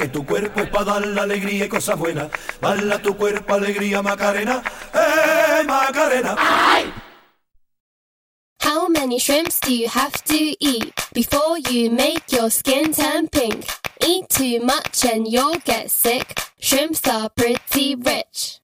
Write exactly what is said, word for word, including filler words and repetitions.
Que tu cuerpo es para dar la alegría y cosas buenas. Bala tu cuerpo, alegría, Macarena. ¡Eh, Macarena! ¡Ay! How many shrimps do you have to eat before you make your skin turn pink? Eat too much and you'll get sick. Shrimps are pretty rich.